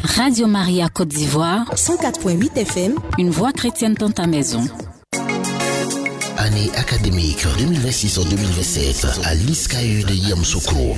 Radio Maria Côte d'Ivoire, 104.8 FM, une voix chrétienne dans ta maison. Année académique 2026-2027 à l'ISCAE de Yamoussoukro.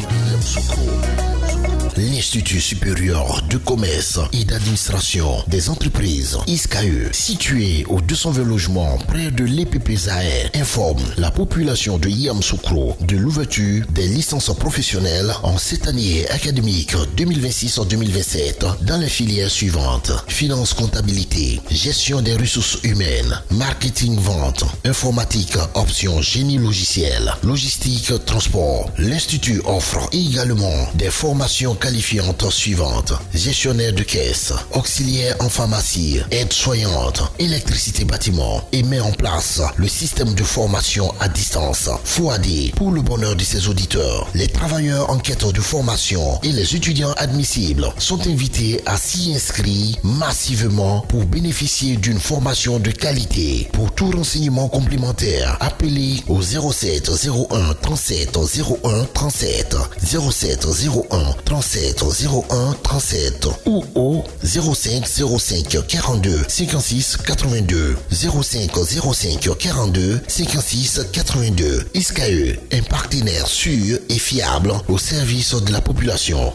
L'Institut supérieur de commerce et d'administration des entreprises ISCAE, situé au 220 logements près de l'EPP-Zahir, informe la population de Yamoussoukro de l'ouverture des licences professionnelles en cette année académique 2026-2027 dans les filières suivantes: finance, comptabilité, gestion des ressources humaines, marketing, vente, informatique, option génie logiciel, logistique, transport. L'Institut offre également des formations qualifiantes suivantes: gestionnaire de caisse, auxiliaire en pharmacie, aide-soignante, électricité bâtiment, et met en place le système de formation à distance FOAD pour le bonheur de ses auditeurs. Les travailleurs en quête de formation et les étudiants admissibles sont invités à s'y inscrire massivement pour bénéficier d'une formation de qualité. Pour tout renseignement complémentaire, appelez au 07 01 37 01 37 07 01 37 01 37 ou au 05 05 42 56 82 05 05 42 56 82. ISCAE, un partenaire sûr et fiable au service de la population.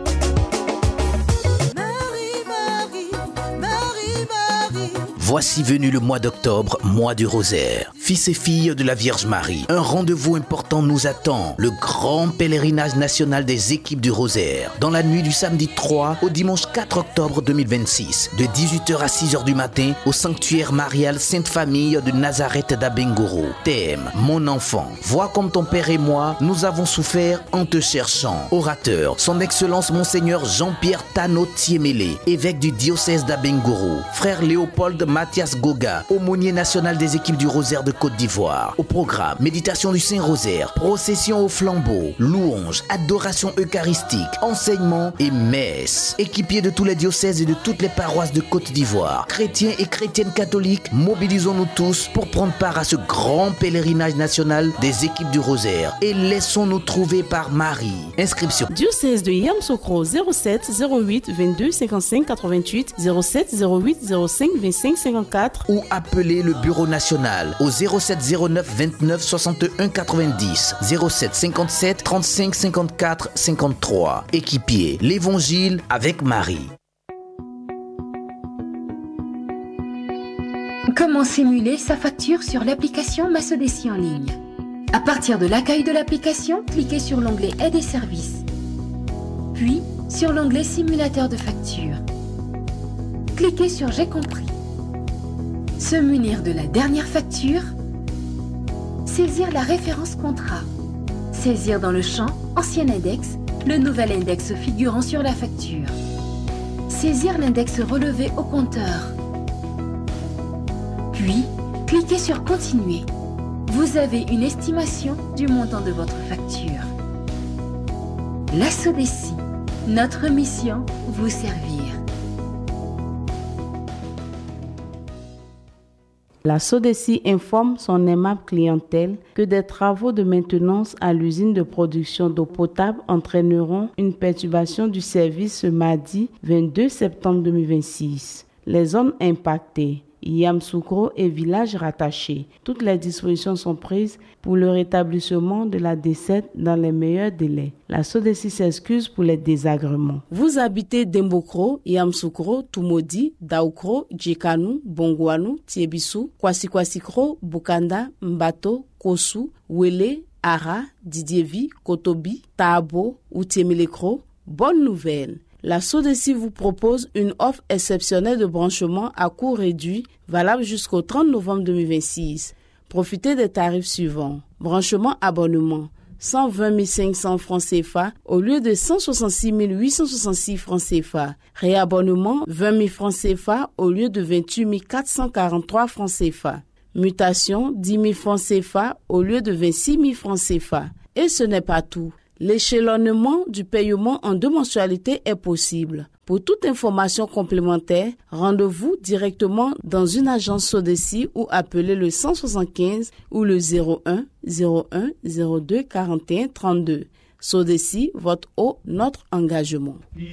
Voici venu le mois d'octobre, mois du rosaire. Fils et filles de la Vierge Marie, un rendez-vous important nous attend. Le grand pèlerinage national des équipes du rosaire. Dans la nuit du samedi 3 au dimanche 4 octobre 2026. De 18h à 6h du matin au sanctuaire marial Sainte-Famille de Nazareth d'Abengourou. Thème: mon enfant. Vois comme ton père et moi, nous avons souffert en te cherchant. Orateur: son excellence Monseigneur Jean-Pierre Tano Tiemele, évêque du diocèse d'Abengourou. Frère Léopold Mathias Goga, aumônier national des équipes du rosaire de Côte d'Ivoire. Au programme: méditation du Saint-Rosaire, procession au flambeau, louange, adoration eucharistique, enseignement et messe. Équipiers de tous les diocèses et de toutes les paroisses de Côte d'Ivoire, chrétiens et chrétiennes catholiques, mobilisons-nous tous pour prendre part à ce grand pèlerinage national des équipes du rosaire et laissons-nous trouver par Marie. Inscription: diocèse de Yamoussoukro 07 08 22 55 88 07 08 05 25 54 ou appelez le bureau national au 07 09 29 61 90 07 57 35 54 53. Équipier, l'évangile avec Marie. Comment simuler sa facture sur l'application Masodeci en ligne? À partir de l'accueil de l'application, cliquez sur l'onglet Aide et services, puis sur l'onglet Simulateur de facture. Cliquez sur J'ai compris. Se munir de la dernière facture, saisir la référence contrat, saisir dans le champ Ancien index le nouvel index figurant sur la facture, saisir l'index relevé au compteur, puis cliquez sur Continuer. Vous avez une estimation du montant de votre facture. La Sodeci, notre mission, vous servir. La Sodeci informe son aimable clientèle que des travaux de maintenance à l'usine de production d'eau potable entraîneront une perturbation du service ce mardi 22 septembre 2026. Les zones impactées: Yamoussoukro et villages rattachés. Toutes les dispositions sont prises pour le rétablissement de la desserte dans les meilleurs délais. La Sodeci s'excuse pour les désagréments. Vous habitez Dembokro, Yamoussoukro, Tumodi, Daoukro, Djekanou, Bongouanou, Tiebissou, Kwasi-Kwasikro, Bukanda, Mbato, Kossou, Wele, Ara, Didievi, Kotobi, Taabo ou Tiemelekro. Bonne nouvelle! La Sodeci vous propose une offre exceptionnelle de branchement à coût réduit, valable jusqu'au 30 novembre 2026. Profitez des tarifs suivants. Branchement abonnement, 120 500 francs CFA au lieu de 166 866 francs CFA. Réabonnement, 20 000 francs CFA au lieu de 28 443 francs CFA. Mutation, 10 000 francs CFA au lieu de 26 000 francs CFA. Et ce n'est pas tout. L'échelonnement du paiement en 2 mensualités est possible. Pour toute information complémentaire, rendez-vous directement dans une agence Sodeci ou appelez le 175 ou le 01 01 02 41 32. Sodeci, votre eau, notre engagement.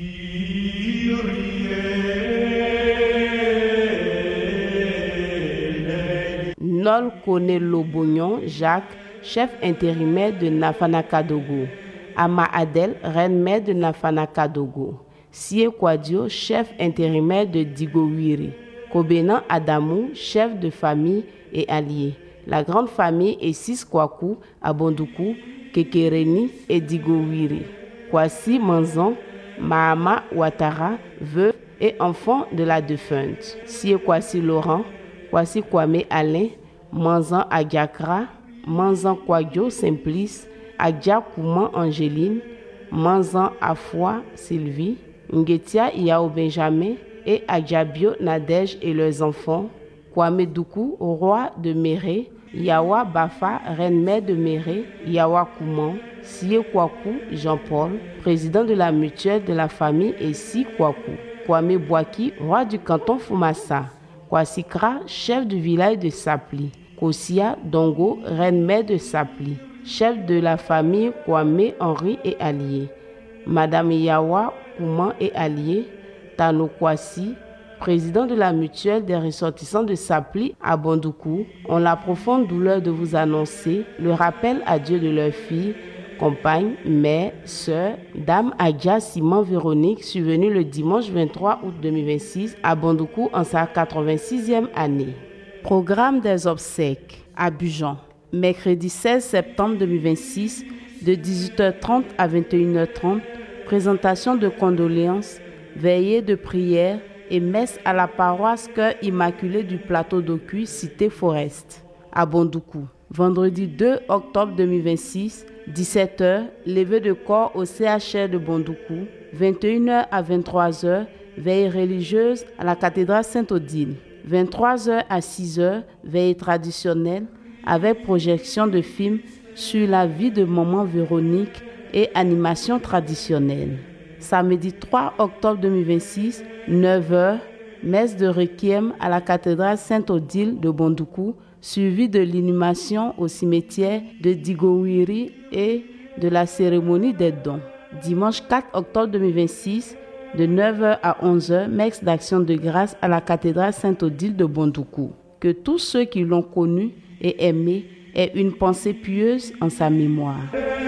Nol Kone Lobognon Jacques, chef intérimaire de Nafanakadogo. Ama Adel, reine-mère de Nafanakadogo. Sie Kwadio, chef intérimaire de Digowiri. Kobenan Adamou, chef de famille et allié. La grande famille est 6 Kwaku, Abondoukou, Kekereni et Digowiri. Kwasi Manzan, Mahama Ouattara, veuve et enfant de la défunte. Sie Kwasi Laurent, Kwasi Kwame Alain, Manzan Agiakra, Manzan Kwagyo Simplice, Agia Kouman Angéline, Manzan Afwa Sylvie, Ngetia Yao Benjamin et Adjabio Nadège et leurs enfants, Kwame Doukou, roi de Méré, Yawa Bafa, reine-mère de Méré, Yawa Kouman, Sie Kwaku Jean-Paul, président de la mutuelle de la famille et Si Kwaku, Kwame Boaki, roi du canton Foumassa, Kwasikra, chef du village de Sapli, Kosia Dongo, reine-mère de Sapli, chef de la famille Kwame Henri et allié, Madame Yawa Kouman et allié, Tano Kwasi, président de la mutuelle des ressortissants de Sapli à Bondoukou, ont la profonde douleur de vous annoncer le rappel à Dieu de leur fille, compagne, mère, sœur, Dame Adja Simon Véronique, survenue le dimanche 23 août 2026 à Bondoukou en sa 86e année. Programme des obsèques à Bujan, mercredi 16 septembre 2026, de 18h30 à 21h30, présentation de condoléances, veillée de prière et messe à la paroisse Cœur Immaculé du Plateau d'Ocuy, cité Forest, à Bondoukou. Vendredi 2 octobre 2026, 17h, levée de corps au CHR de Bondoukou. 21h à 23h, veille religieuse à la cathédrale Sainte-Odile. 23h à 6h, veille traditionnelle avec projection de films sur la vie de maman Véronique et animation traditionnelle. Samedi 3 octobre 2026, 9h, messe de requiem à la cathédrale Sainte-Odile de Bondoukou, suivi de l'inhumation au cimetière de Digowiri et de la cérémonie des dons. Dimanche 4 octobre 2026, de 9h à 11h, messe d'action de grâce à la cathédrale Sainte-Odile de Bondoukou. Que tous ceux qui l'ont connu et aimé aient une pensée pieuse en sa mémoire.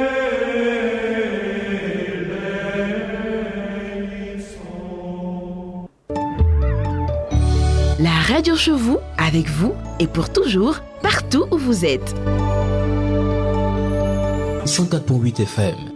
La radio chez vous, avec vous et pour toujours, partout où vous êtes. 104.8 FM,